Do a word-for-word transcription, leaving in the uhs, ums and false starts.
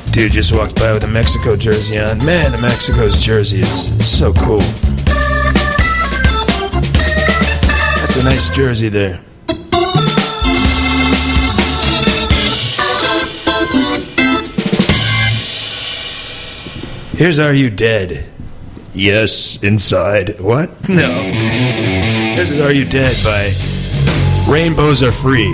Dude just walked by with a Mexico jersey on. Man, the Mexico's jersey is, is so cool. That's a nice jersey there. Here's Are You Dead? Yes, inside. What? No. This is Are You Dead by Rainbows Are Free.